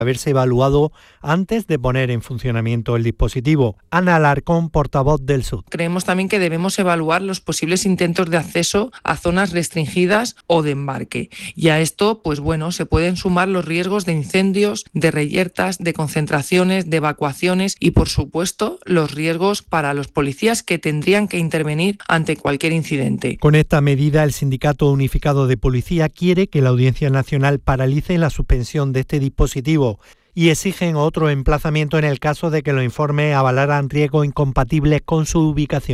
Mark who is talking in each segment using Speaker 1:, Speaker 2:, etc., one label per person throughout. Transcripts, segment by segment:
Speaker 1: haberse evaluado antes de poner en funcionamiento el dispositivo. Ana Alarcón, portavoz del SUD.
Speaker 2: Creemos también que debemos evaluar los posibles intentos de acceso a zonas restringidas o de embarque. Y a esto, se pueden sumar los riesgos de incendios, de reyertas, de concentraciones, de evacuaciones y, por supuesto, los riesgos para los policías que tendrían que intervenir ante cualquier incidente.
Speaker 1: Con esta medida, el Sindicato Unificado de Policía quiere que la Audiencia Nacional paralice la suspensión de este dispositivo y exigen otro emplazamiento en el caso de que los informes avalaran riesgos incompatibles con su ubicación.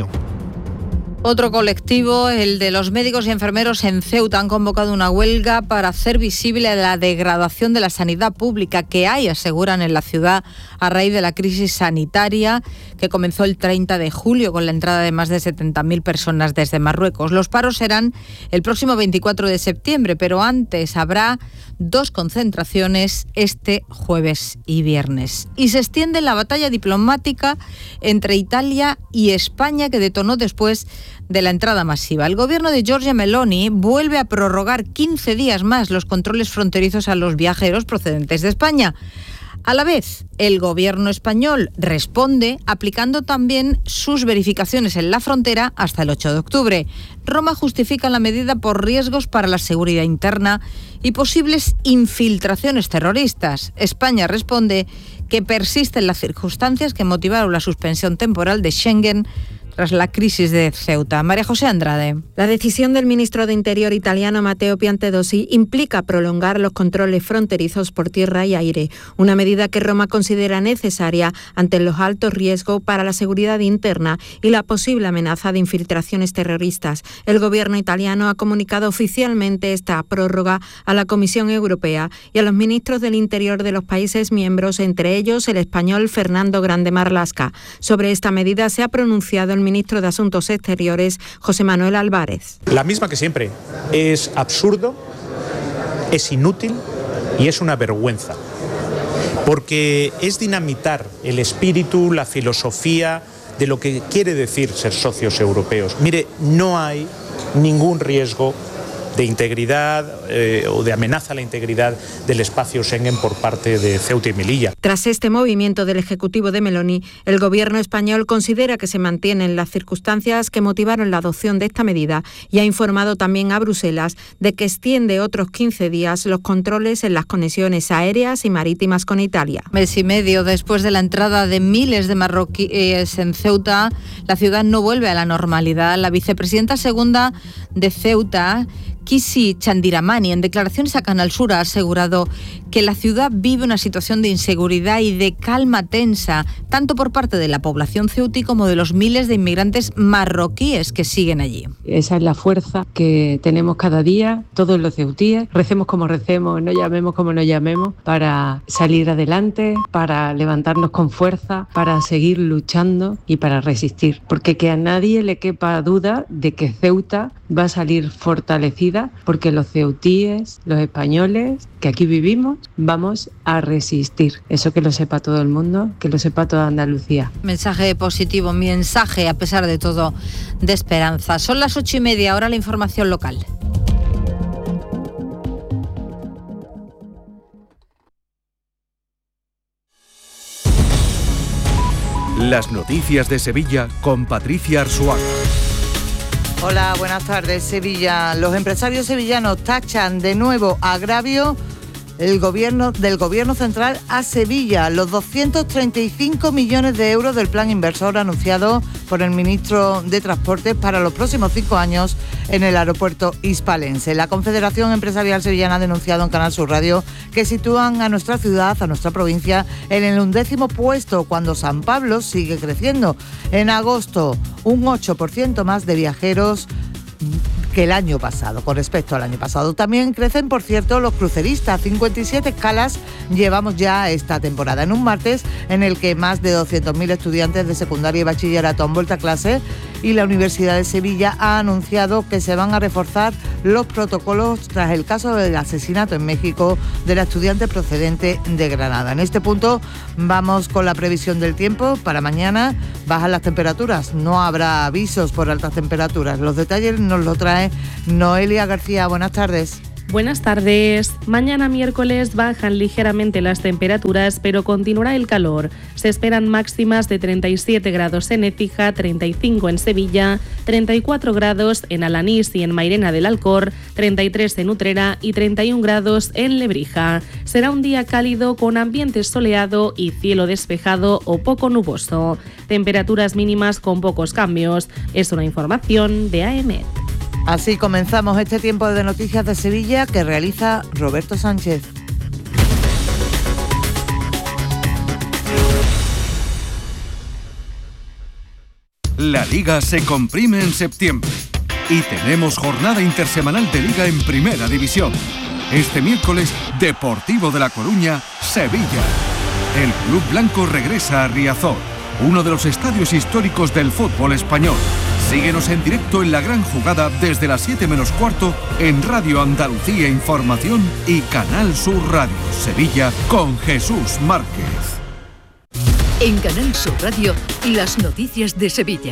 Speaker 3: Otro colectivo, el de los médicos y enfermeros en Ceuta, han convocado una huelga para hacer visible la degradación de la sanidad pública que hay, aseguran, en la ciudad a raíz de la crisis sanitaria que comenzó el 30 de julio con la entrada de más de 70.000 personas desde Marruecos. Los paros serán el próximo 24 de septiembre, pero antes habrá 2 concentraciones este jueves y viernes. Y se extiende la batalla diplomática entre Italia y España, que detonó después de la entrada masiva. El gobierno de Giorgia Meloni vuelve a prorrogar 15 días más los controles fronterizos a los viajeros procedentes de España. A la vez, el gobierno español responde aplicando también sus verificaciones en la frontera hasta el 8 de octubre. Roma justifica la medida por riesgos para la seguridad interna y posibles infiltraciones terroristas. España responde que persisten las circunstancias que motivaron la suspensión temporal de Schengen tras la crisis de Ceuta. María José Andrade.
Speaker 4: La decisión del ministro de Interior italiano Matteo Piantedosi implica prolongar los controles fronterizos por tierra y aire, una medida que Roma considera necesaria ante los altos riesgos para la seguridad interna y la posible amenaza de infiltraciones terroristas. El gobierno italiano ha comunicado oficialmente esta prórroga a la Comisión Europea y a los ministros del Interior de los países miembros, entre ellos el español Fernando Grande Marlaska. Sobre esta medida se ha pronunciado el ministro de Asuntos Exteriores, José Manuel Álvarez.
Speaker 5: La misma que siempre. Es absurdo, es inútil y es una vergüenza. Porque es dinamitar el espíritu, la filosofía de lo que quiere decir ser socios europeos. Mire, no hay ningún riesgo de integridad o de amenaza a la integridad del espacio Schengen por parte de Ceuta y Melilla.
Speaker 4: Tras este movimiento del Ejecutivo de Meloni, el gobierno español considera que se mantienen las circunstancias que motivaron la adopción de esta medida y ha informado también a Bruselas de que extiende otros 15 días los controles en las conexiones aéreas y marítimas con Italia.
Speaker 3: Mes y medio después de la entrada de miles de marroquíes en Ceuta, la ciudad no vuelve a la normalidad. La vicepresidenta segunda de Ceuta, Kisi Chandiramani, en declaraciones a Canal Sur, ha asegurado que la ciudad vive una situación de inseguridad y de calma tensa, tanto por parte de la población ceutí como de los miles de inmigrantes marroquíes que siguen allí.
Speaker 6: Esa es la fuerza que tenemos cada día, todos los ceutíes, recemos como recemos, no llamemos como no llamemos, para salir adelante, para levantarnos con fuerza, para seguir luchando y para resistir. Porque que a nadie le quepa duda de que Ceuta va a salir fortalecida, porque los ceutíes, los españoles que aquí vivimos, vamos a resistir. Eso que lo sepa todo el mundo, que lo sepa toda Andalucía.
Speaker 3: Mensaje positivo, mensaje a pesar de todo de esperanza. Son las 8:30, ahora la información local.
Speaker 7: Las noticias de Sevilla con Patricia Arzuaga.
Speaker 8: Hola, buenas tardes. Sevilla. Los empresarios sevillanos tachan de nuevo agravio del gobierno central a Sevilla. Los 235 millones de euros del plan inversor anunciado por el ministro de Transportes para los próximos 5 años en el aeropuerto hispalense. La Confederación Empresarial Sevillana ha denunciado en Canal Sur Radio que sitúan a nuestra ciudad, a nuestra provincia, en el 11º puesto, cuando San Pablo sigue creciendo. En agosto, un 8% más de viajeros que el año pasado, con respecto al año pasado. También crecen, por cierto, los cruceristas. 57 escalas llevamos ya esta temporada, en un martes en el que más de 200.000 estudiantes de secundaria y bachillerato han vuelto a clase, y la Universidad de Sevilla ha anunciado que se van a reforzar los protocolos tras el caso del asesinato en México de la estudiante procedente de Granada. En este punto vamos con la previsión del tiempo. Para mañana bajan las temperaturas, no habrá avisos por altas temperaturas. Los detalles nos lo trae Noelia García. Buenas tardes.
Speaker 9: Buenas tardes. Mañana miércoles bajan ligeramente las temperaturas, pero continuará el calor. Se esperan máximas de 37 grados en Écija, 35 en Sevilla, 34 grados en Alanís y en Mairena del Alcor, 33 en Utrera y 31 grados en Lebrija. Será un día cálido con ambiente soleado y cielo despejado o poco nuboso. Temperaturas mínimas con pocos cambios. Es una información de AEMET.
Speaker 8: Así comenzamos este tiempo de noticias de Sevilla que realiza Roberto Sánchez.
Speaker 7: La Liga se comprime en septiembre y tenemos jornada intersemanal de Liga en Primera División. Este miércoles, Deportivo de La Coruña, Sevilla. El Club Blanco regresa a Riazor, uno de los estadios históricos del fútbol español. Síguenos en directo en La Gran Jugada desde las 7 menos cuarto en Radio Andalucía Información y Canal Sur Radio Sevilla con Jesús Márquez.
Speaker 10: En Canal Sur Radio, las noticias de Sevilla.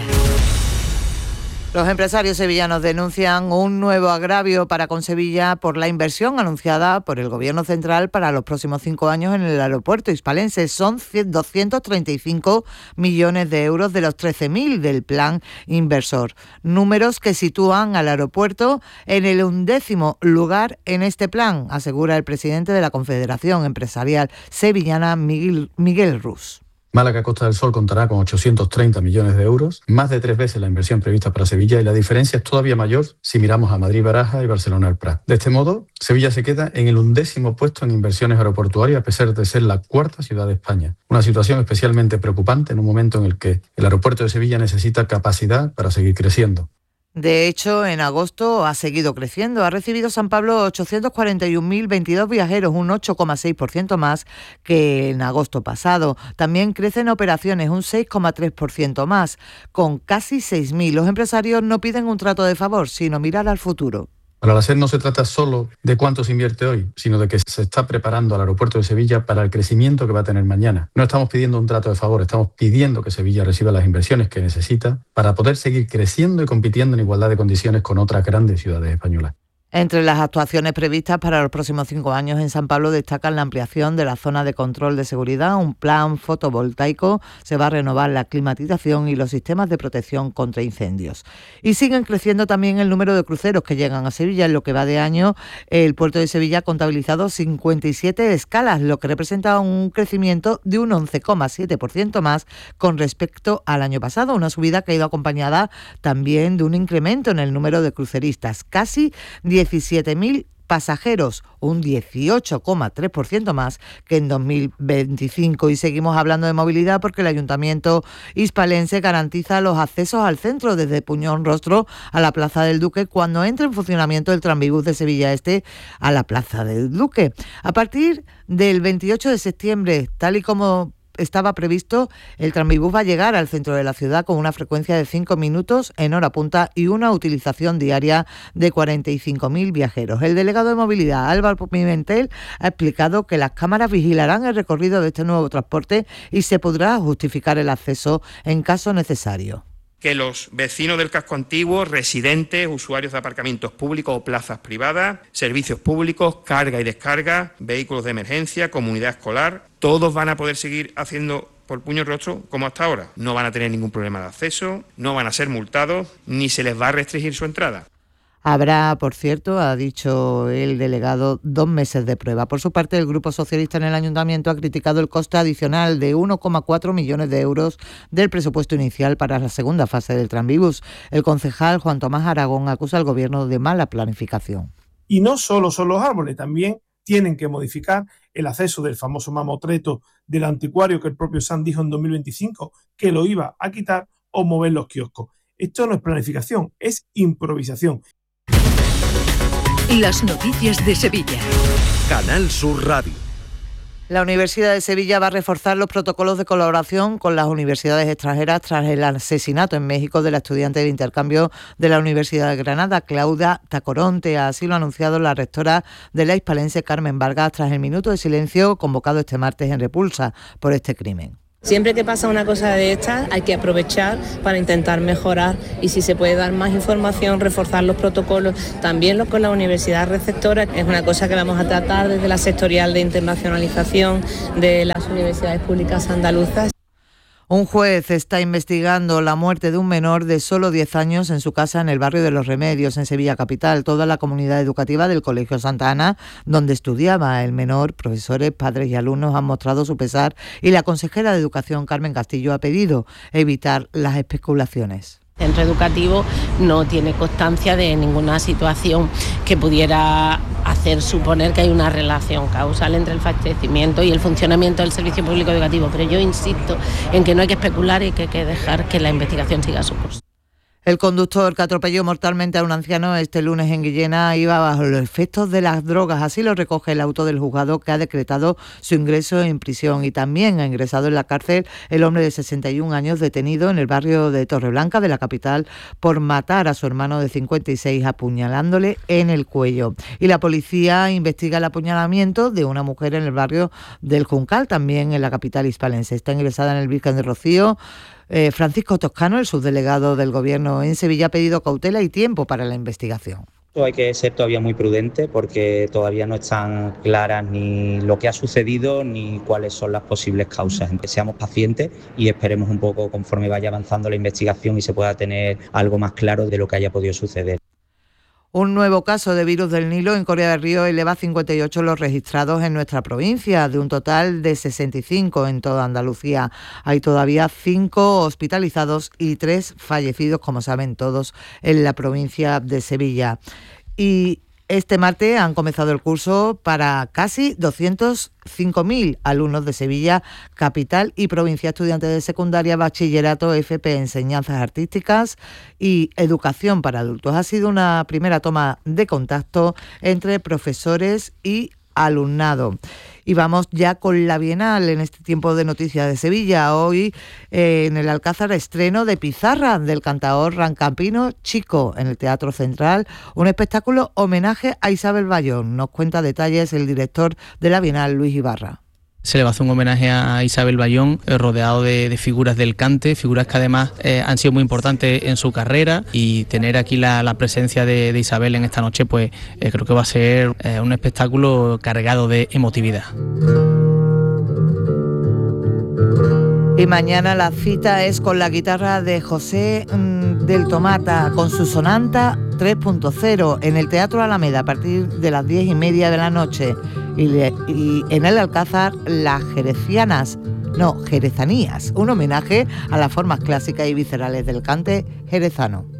Speaker 8: Los empresarios sevillanos denuncian un nuevo agravio para con Sevilla por la inversión anunciada por el Gobierno central para los próximos 5 años en el aeropuerto hispalense. Son 235 millones de euros de los 13.000 del plan inversor. Números que sitúan al aeropuerto en el 11º lugar en este plan, asegura el presidente de la Confederación Empresarial Sevillana, Miguel Rus.
Speaker 11: Málaga Costa del Sol contará con 830 millones de euros, más de 3 veces la inversión prevista para Sevilla, y la diferencia es todavía mayor si miramos a Madrid, Barajas y Barcelona el Prat. De este modo, Sevilla se queda en el 11º puesto en inversiones aeroportuarias a pesar de ser la 4ª ciudad de España. Una situación especialmente preocupante en un momento en el que el aeropuerto de Sevilla necesita capacidad para seguir creciendo.
Speaker 8: De hecho, en agosto ha seguido creciendo. Ha recibido San Pablo 841.022 viajeros, un 8,6% más que en agosto pasado. También crecen operaciones, un 6,3% más, con casi 6.000. Los empresarios no piden un trato de favor, sino mirar al futuro.
Speaker 11: Para la SED no se trata solo de cuánto se invierte hoy, sino de que se está preparando al aeropuerto de Sevilla para el crecimiento que va a tener mañana. No estamos pidiendo un trato de favor, estamos pidiendo que Sevilla reciba las inversiones que necesita para poder seguir creciendo y compitiendo en igualdad de condiciones con otras grandes ciudades españolas.
Speaker 8: Entre las actuaciones previstas para los próximos 5 años en San Pablo destacan la ampliación de la zona de control de seguridad, un plan fotovoltaico, se va a renovar la climatización y los sistemas de protección contra incendios. Y siguen creciendo también el número de cruceros que llegan a Sevilla. En lo que va de año, el puerto de Sevilla ha contabilizado 57 escalas, lo que representa un crecimiento de un 11,7% más con respecto al año pasado, una subida que ha ido acompañada también de un incremento en el número de cruceristas, casi 17.000 pasajeros, un 18,3% más que en 2025. Y seguimos hablando de movilidad porque el Ayuntamiento hispalense garantiza los accesos al centro desde Puñón Rostro a la Plaza del Duque cuando entre en funcionamiento el tranvibús de Sevilla Este a la Plaza del Duque. A partir del 28 de septiembre, tal y como estaba previsto, el tranvibús va a llegar al centro de la ciudad con una frecuencia de 5 minutos en hora punta y una utilización diaria de 45.000 viajeros. El delegado de movilidad, Álvaro Pimentel, ha explicado que las cámaras vigilarán el recorrido de este nuevo transporte y se podrá justificar el acceso en caso necesario.
Speaker 12: Que los vecinos del casco antiguo, residentes, usuarios de aparcamientos públicos o plazas privadas, servicios públicos, carga y descarga, vehículos de emergencia, comunidad escolar, todos van a poder seguir haciendo por puño y rostro como hasta ahora. No van a tener ningún problema de acceso, no van a ser multados, ni se les va a restringir su entrada.
Speaker 8: Habrá, por cierto, ha dicho el delegado, 2 meses de prueba. Por su parte, el Grupo Socialista en el Ayuntamiento ha criticado el coste adicional de 1,4 millones de euros del presupuesto inicial para la segunda fase del tranvibús. El concejal Juan Tomás Aragón acusa al Gobierno de mala planificación.
Speaker 13: Y no solo son los árboles, también tienen que modificar el acceso del famoso mamotreto del anticuario que el propio SAN dijo en 2025 que lo iba a quitar, o mover los kioscos. Esto no es planificación, es improvisación.
Speaker 10: Las noticias de Sevilla.
Speaker 7: Canal Sur Radio.
Speaker 8: La Universidad de Sevilla va a reforzar los protocolos de colaboración con las universidades extranjeras tras el asesinato en México de la estudiante de intercambio de la Universidad de Granada, Claudia Tacoronte. Así lo ha anunciado la rectora de la hispalense, Carmen Vargas, tras el minuto de silencio convocado este martes en Repulsa por este crimen.
Speaker 14: Siempre que pasa una cosa de estas hay que aprovechar para intentar mejorar y si se puede dar más información, reforzar los protocolos, también con la universidad receptora. Es una cosa que vamos a tratar desde la sectorial de internacionalización de las universidades públicas andaluzas.
Speaker 8: Un juez está investigando la muerte de un menor de solo 10 años en su casa en el barrio de Los Remedios, en Sevilla capital. Toda la comunidad educativa del Colegio Santa Ana, donde estudiaba el menor, profesores, padres y alumnos han mostrado su pesar y la consejera de Educación, Carmen Castillo, ha pedido evitar las especulaciones.
Speaker 15: El centro educativo no tiene constancia de ninguna situación que pudiera hacer suponer que hay una relación causal entre el fallecimiento y el funcionamiento del servicio público educativo, pero yo insisto en que no hay que especular y que hay que dejar que la investigación siga su curso.
Speaker 8: El conductor que atropelló mortalmente a un anciano este lunes en Guillena iba bajo los efectos de las drogas. Así lo recoge el auto del juzgado que ha decretado su ingreso en prisión. Y también ha ingresado en la cárcel el hombre de 61 años detenido en el barrio de Torreblanca de la capital por matar a su hermano de 56 apuñalándole en el cuello. Y la policía investiga el apuñalamiento de una mujer en el barrio del Juncal, también en la capital hispalense. Está ingresada en el Virgen de Rocío. Francisco Toscano, el subdelegado del Gobierno en Sevilla, ha pedido cautela y tiempo para la investigación.
Speaker 16: Hay que ser todavía muy prudente porque todavía no están claras ni lo que ha sucedido ni cuáles son las posibles causas. Seamos pacientes y esperemos un poco conforme vaya avanzando la investigación y se pueda tener algo más claro de lo que haya podido suceder.
Speaker 8: Un nuevo caso de virus del Nilo en Coria del Río eleva a 58 los registrados en nuestra provincia, de un total de 65 en toda Andalucía. Hay todavía 5 hospitalizados y 3 fallecidos, como saben todos, en la provincia de Sevilla. Y este martes han comenzado el curso para casi 205.000 alumnos de Sevilla, capital y provincia, estudiantes de secundaria, bachillerato, FP, enseñanzas artísticas y educación para adultos. Ha sido una primera toma de contacto entre profesores y alumnado. Y vamos ya con la Bienal en este tiempo de noticias de Sevilla. Hoy en el Alcázar estreno de Pizarra del cantaor rancampino Chico en el Teatro Central, un espectáculo homenaje a Isabel Bayón. Nos cuenta detalles el director de la Bienal, Luis Ibarra.
Speaker 17: Se le va a hacer un homenaje a Isabel Bayón, rodeado de figuras del cante, figuras que además han sido muy importantes en su carrera, y tener aquí la presencia de Isabel en esta noche, pues creo que va a ser un espectáculo cargado de emotividad.
Speaker 8: Y mañana la cita es con la guitarra de José del Tomata, con su Sonanta 3.0 en el Teatro Alameda a partir de las 10:30 de la noche. Y en el Alcázar, las Jerezanías, un homenaje a las formas clásicas y viscerales del cante jerezano.